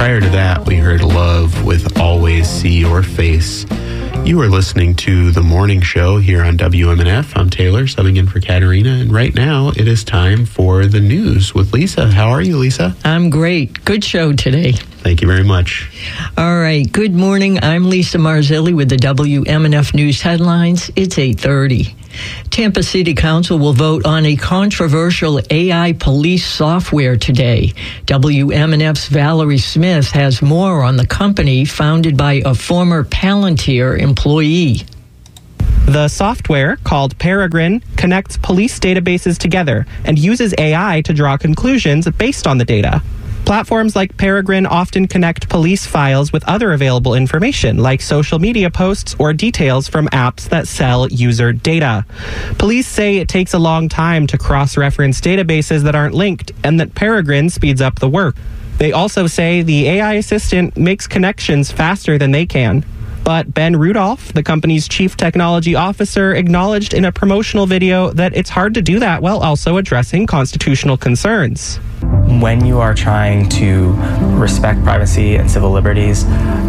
Prior to that, we heard Love with Always See Your Face. You are listening to The Morning Show here on WMNF. I'm Taylor, subbing in for Katerina, and right now it is time for the news with Lisa. How are you, Lisa? I'm great. Good show today. Thank you very much. All right. Good morning. I'm Lisa Marzilli with the WMNF News headlines. It's 8:30. Tampa City Council will vote on a controversial AI police software today. WMNF's Valerie Smith has more on the company founded by a former Palantir employee. The software, called Peregrine, connects police databases together and uses AI to draw conclusions based on the data. Platforms like Peregrine often connect police files with other available information, like social media posts or details from apps that sell user data. Police say it takes a long time to cross-reference databases that aren't linked, and that Peregrine speeds up the work. They also say the AI assistant makes connections faster than they can. But Ben Rudolph, the company's chief technology officer, acknowledged in a promotional video that it's hard to do that while also addressing constitutional concerns. When you are trying to respect privacy and civil liberties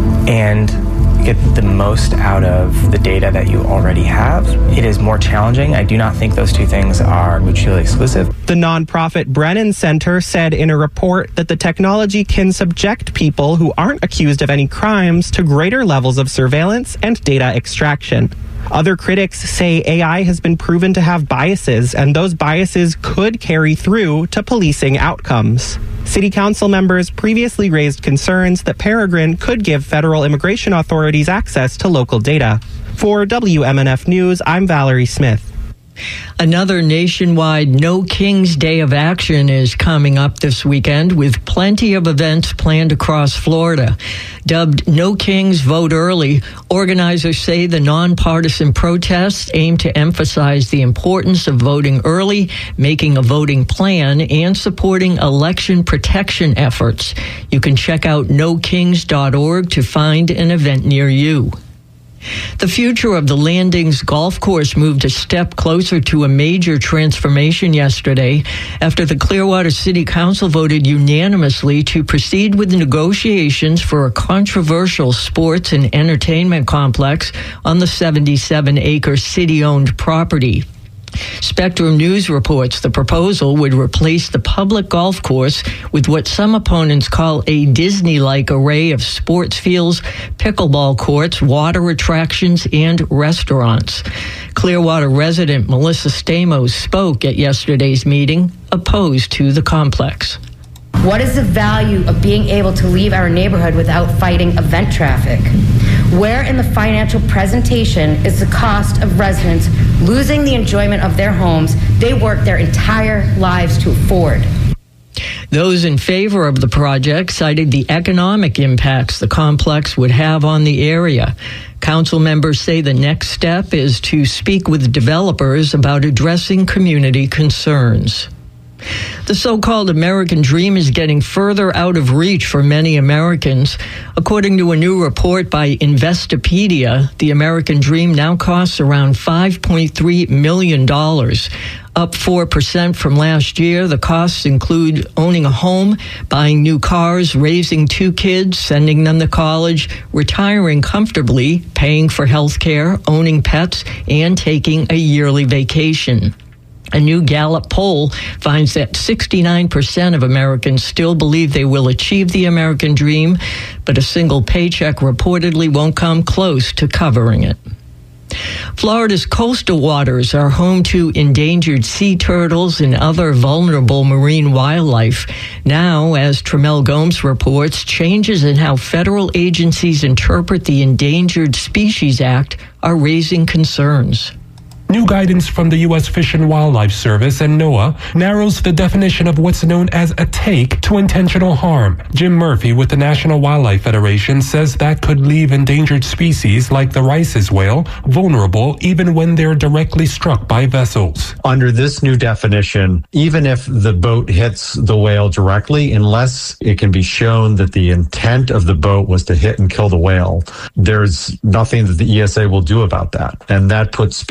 and get the most out of the data that you already have, it is more challenging. I do not think those two things are mutually exclusive. The nonprofit Brennan Center said in a report that the technology can subject people who aren't accused of any crimes to greater levels of surveillance and data extraction. Other critics say AI has been proven to have biases, and those biases could carry through to policing outcomes. City Council members previously raised concerns that Peregrine could give federal immigration authorities access to local data. For WMNF News, I'm Valerie Smith. Another nationwide No Kings Day of Action is coming up this weekend with plenty of events planned across Florida. Dubbed No Kings Vote Early, organizers say the nonpartisan protests aim to emphasize the importance of voting early, making a voting plan, and supporting election protection efforts. You can check out nokings.org to find an event near you. The future of the Landings Golf Course moved a step closer to a major transformation yesterday after the Clearwater City Council voted unanimously to proceed with negotiations for a controversial sports and entertainment complex on the 77-acre city-owned property. Spectrum News reports the proposal would replace the public golf course with what some opponents call a Disney-like array of sports fields, pickleball courts, water attractions, and restaurants. Clearwater resident Melissa Stamos spoke at yesterday's meeting, opposed to the complex. What is the value of being able to leave our neighborhood without fighting event traffic? Where in the financial presentation is the cost of residents losing the enjoyment of their homes they worked their entire lives to afford? Those in favor of the project cited the economic impacts the complex would have on the area. Council members say the next step is to speak with developers about addressing community concerns. The so-called American dream is getting further out of reach for many Americans. According to a new report by Investopedia, the American dream now costs around $5.3 million, up 4% from last year. The costs include owning a home, buying new cars, raising 2 kids, sending them to college, retiring comfortably, paying for health care, owning pets, and taking a yearly vacation. A new Gallup poll finds that 69% of Americans still believe they will achieve the American dream, but a single paycheck reportedly won't come close to covering it. Florida's coastal waters are home to endangered sea turtles and other vulnerable marine wildlife. Now, as Tremel Gomes reports, changes in how federal agencies interpret the Endangered Species Act are raising concerns. New guidance from the U.S. Fish and Wildlife Service and NOAA narrows the definition of what's known as a take to intentional harm. Jim Murphy with the National Wildlife Federation says that could leave endangered species like the Rice's whale vulnerable even when they're directly struck by vessels. Under this new definition, even if the boat hits the whale directly, unless it can be shown that the intent of the boat was to hit and kill the whale, there's nothing that the ESA will do about that. And that puts species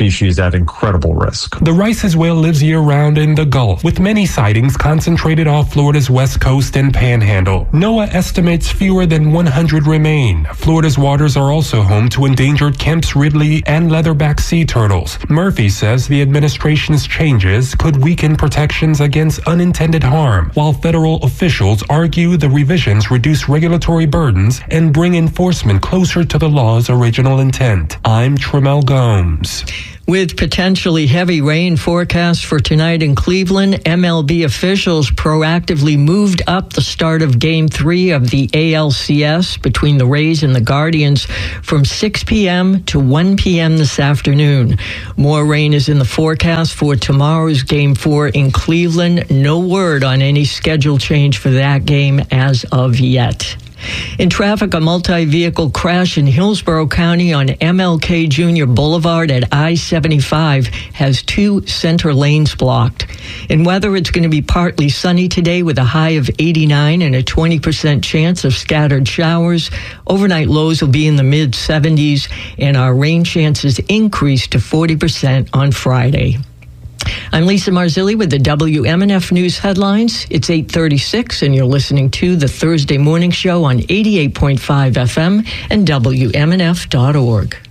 at incredible risk. The Rice's whale lives year-round in the Gulf, with many sightings concentrated off Florida's west coast and panhandle. NOAA estimates fewer than 100 remain. Florida's waters are also home to endangered Kemp's Ridley and leatherback sea turtles. Murphy says the administration's changes could weaken protections against unintended harm, while federal officials argue the revisions reduce regulatory burdens and bring enforcement closer to the law's original intent. I'm Tremel Gomes. With potentially heavy rain forecast for tonight in Cleveland, MLB officials proactively moved up the start of Game 3 of the ALCS between the Rays and the Guardians from 6 p.m. to 1 p.m. this afternoon. More rain is in the forecast for tomorrow's Game 4 in Cleveland. No word on any schedule change for that game as of yet. In traffic, a multi-vehicle crash in Hillsborough County on MLK Jr. Boulevard at I-75 has 2 center lanes blocked. In weather, it's going to be partly sunny today with a high of 89 and a 20% chance of scattered showers. Overnight lows will be in the mid-70s, and our rain chances increase to 40% on Friday. I'm Lisa Marzilli with the WMNF News headlines. It's 8:36, and you're listening to the Thursday Morning Show on 88.5 FM and WMNF.org.